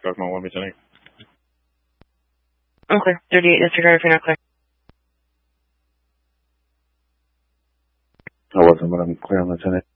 Cosmo 1 I'm clear. 38 disregard if you're not clear. I wasn't, but I'm clear on the 10.